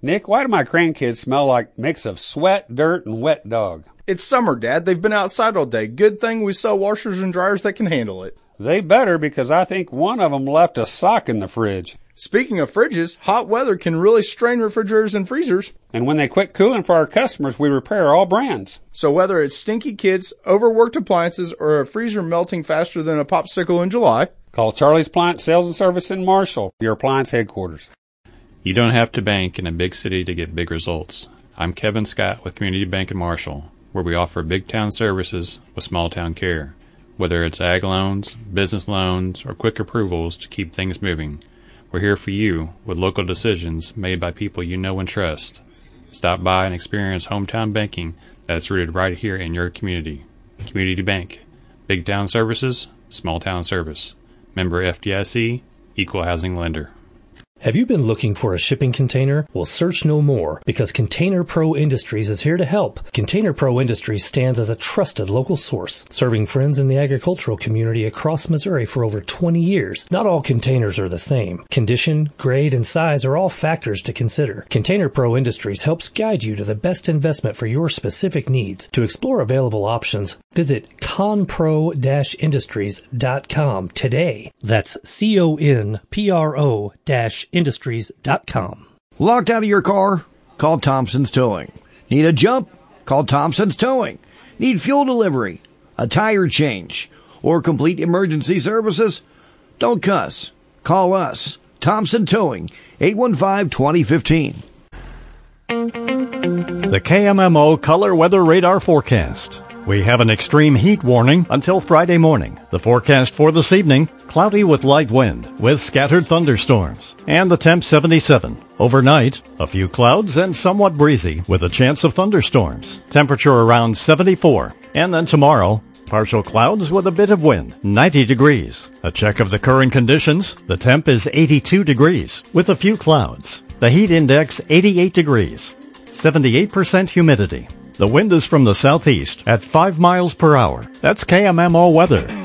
Nick, why do my grandkids smell like a mix of sweat, dirt, and wet dog? It's summer, Dad. They've been outside all day. Good thing we sell washers and dryers that can handle it. They better, because I think one of them left a sock in the fridge. Speaking of fridges, hot weather can really strain refrigerators and freezers. And when they quit cooling for our customers, we repair all brands. So whether it's stinky kids, overworked appliances, or a freezer melting faster than a popsicle in July, call Charlie's Appliance Sales and Service in Marshall, your appliance headquarters. You don't have to bank in a big city to get big results. I'm Kevin Scott with Community Bank in Marshall, where we offer big town services with small town care. Whether it's ag loans, business loans, or quick approvals to keep things moving, we're here for you with local decisions made by people you know and trust. Stop by and experience hometown banking that's rooted right here in your community. Community Bank. Big town services, small town service. Member FDIC, Equal Housing Lender. Have you been looking for a shipping container? Well, search no more, because Container Pro Industries is here to help. Container Pro Industries stands as a trusted local source, serving friends in the agricultural community across Missouri for over 20 years. Not all containers are the same. Condition, grade, and size are all factors to consider. Container Pro Industries helps guide you to the best investment for your specific needs. To explore available options, visit conpro-industries.com today. That's CONPRO-industries.com. Locked out of your car? Call Thompson's Towing. Need a jump? Call Thompson's Towing. Need fuel delivery, a tire change, or complete emergency services? Don't cuss. Call us. Thompson Towing, 815-2015. The KMMO Color Weather Radar Forecast. We have an extreme heat warning until Friday morning. The forecast for this evening, cloudy with light wind, with scattered thunderstorms, and the temp 77. Overnight, a few clouds and somewhat breezy, with a chance of thunderstorms. Temperature around 74. And then tomorrow, partial clouds with a bit of wind, 90 degrees. A check of the current conditions, the temp is 82 degrees, with a few clouds. The heat index, 88 degrees. 78% humidity. The wind is from the southeast at 5 miles per hour. That's KMMO weather.